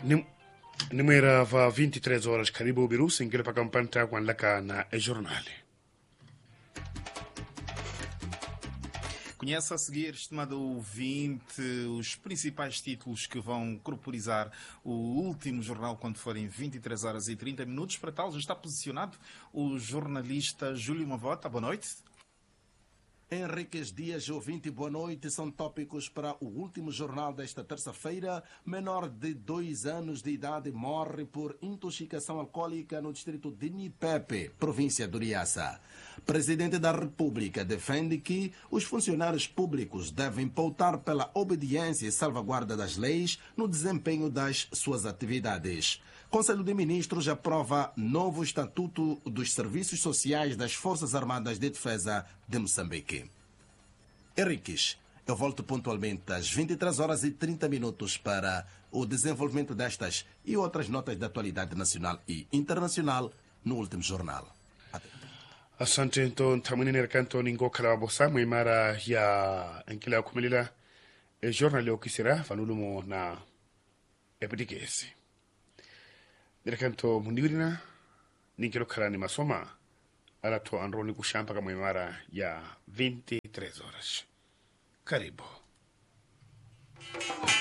Nimerava 23 horas, karibu Birusi, ingile pakampanta kwa nlaka na jornali. Conhece a seguir, estimado ouvinte, os principais títulos que vão corporizar o último jornal quando forem 23 horas e 30 minutos. Para tal, já está posicionado o jornalista Júlio Mavota. Boa noite. Henriques Dias, ouvinte, boa noite. São tópicos para o último jornal desta terça-feira. Menor de 2 anos de idade morre por intoxicação alcoólica no distrito de Nipepe, província do Riassa. Presidente da República defende que os funcionários públicos devem pautar pela obediência e salvaguarda das leis no desempenho das suas atividades. Conselho de Ministros aprova novo Estatuto dos Serviços Sociais das Forças Armadas de Defesa de Moçambique. Henriques, eu volto pontualmente às 23 horas e 30 minutos para o desenvolvimento destas e outras notas de atualidade nacional e internacional no último jornal. Asante então tamunini kanto ningo kalabosa mwimara ya enkila kumelila jornal okisira fanulumo na epidikesi. Kanto mundiwina ninkelo kalani masoma ala to androni kushampa kama mwimara ya 23 horas. Karibu.